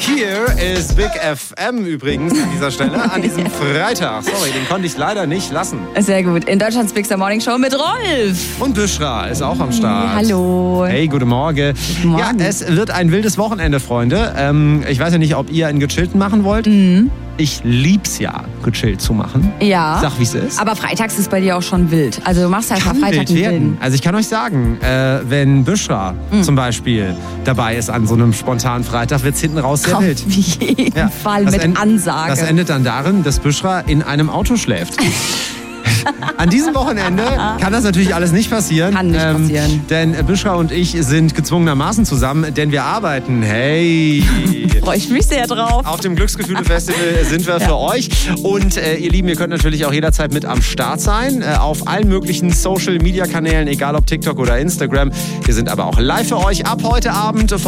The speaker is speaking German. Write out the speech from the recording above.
Here is Big FM übrigens an dieser Stelle, an diesem Freitag. Sorry, den konnte ich leider nicht lassen. Sehr gut. In Deutschlands Big Morning Show mit Rolf. Und Büschra ist auch am Start. Hallo. Hey, guten Morgen. Guten Morgen. Ja, es wird ein wildes Wochenende, Freunde. Ich weiß ja nicht, ob ihr einen gechillten machen wollt. Ich lieb's ja, gechillt zu machen. Ja. Sag, wie es ist. Aber freitags ist bei dir auch schon wild. Also du machst einfach Freitag einen wilden. Also ich kann euch sagen, wenn Büschra zum Beispiel dabei ist an so einem spontanen Freitag, wird's hinten raus sehr wild. Auf jeden Fall mit Ansage. Das endet dann darin, dass Büschra in einem Auto schläft. An diesem Wochenende kann das natürlich alles nicht passieren. Kann nicht passieren. Denn Büschra und ich sind gezwungenermaßen zusammen, denn wir arbeiten. Hey! Freue ich mich sehr drauf. Auf dem Glücksgefühle-Festival sind wir für euch. Und ihr Lieben, ihr könnt natürlich auch jederzeit mit am Start sein. Auf allen möglichen Social-Media-Kanälen, egal ob TikTok oder Instagram. Wir sind aber auch live für euch ab heute Abend.